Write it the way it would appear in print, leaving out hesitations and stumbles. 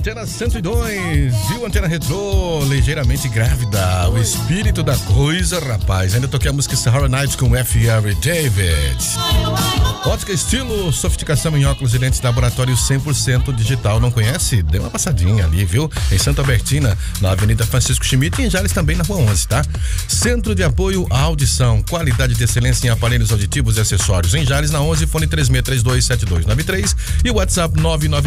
Antena 102, viu? Antena Retrô, ligeiramente grávida, o espírito da coisa, rapaz. Ainda toquei a música Sahara Nights com F.R. David. Ótica Estilo, sofisticação em óculos e lentes, laboratório 100% digital. Não conhece? Dê uma passadinha ali, viu? Em Santa Albertina, na Avenida Francisco Schmidt, e em Jales também na Rua 11, tá? Centro de Apoio à Audição, qualidade de excelência em aparelhos auditivos e acessórios. Em Jales, na 11, fone 36327293 e o WhatsApp 99